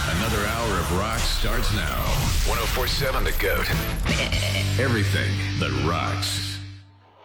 Another hour of rock starts now. 104.7 The Goat. Everything that rocks.